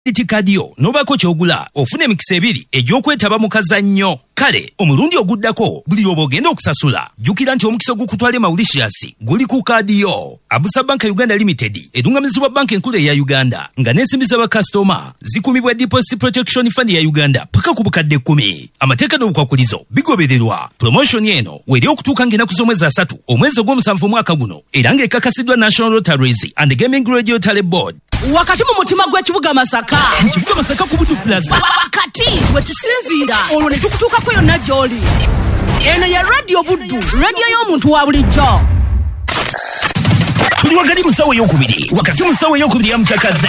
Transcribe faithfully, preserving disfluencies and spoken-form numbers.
Itikadio nobako kyogula ofune emikisa ebiri egy'okwetaba mu kazannyo. Kale omulundi oguddako buli obogenda okusasula jjukira nti omukisa gukutwale Mauritius guli ku Kadio. Abusa Bank Uganda Limited edungamizibwa banka enkulu eya Uganda nga n'ensimbi z'abakasitoma zikumibwa Deposit Protection Fund ya Uganda paka ku bukadde kkumi. Amateeka n'obukwakulizo bigobererwa. Promotion eno weri okutuuka ng'ennaku z'omwezi asatu omwezi ogw'omusanvu omwaka guno era ng'ekakasiddwa National Lotteries and Gaming Radio Talent Board. Wakati mu mutima gw'ekibuga Masaka ekibuga Masaka ku Budu Plaza wakati wetusinzira olwo ne tukutuukako yonna gy'oli. Eno ye Radio Buddu, radio y'omuntu wa bulijjo. Tuli wakati mu ssaawa ey'okubiri wakati mu ssaawa ey'okubiri ya Mukyakaze.